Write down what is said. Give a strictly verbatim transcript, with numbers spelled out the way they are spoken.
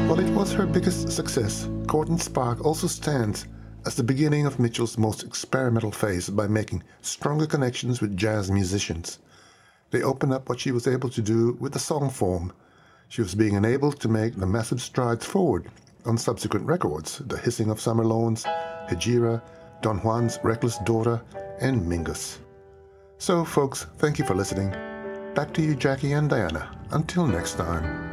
While it was her biggest success, Court and Spark also stands as the beginning of Mitchell's most experimental phase by making stronger connections with jazz musicians. They opened up what she was able to do with the song form. She was being enabled to make the massive strides forward on subsequent records, The Hissing of Summer Lawns, Hejira, Don Juan's Reckless Daughter, and Mingus. So folks, thank you for listening. Back to you, Jackie and Diana. Until next time.